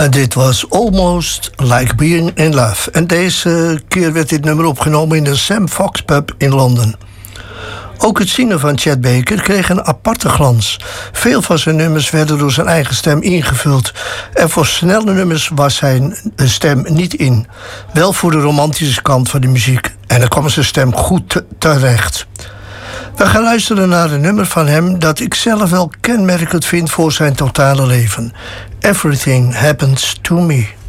Dit was Almost Like Being in Love. En deze keer werd dit nummer opgenomen in de Sam Fox Pub in Londen. Ook het zingen van Chet Baker kreeg een aparte glans. Veel van zijn nummers werden door zijn eigen stem ingevuld. En voor snelle nummers was zijn stem niet in. Wel voor de romantische kant van de muziek. En dan kwam zijn stem goed terecht. We gaan luisteren naar een nummer van hem dat ik zelf wel kenmerkend vind voor zijn totale leven. Everything Happens to Me.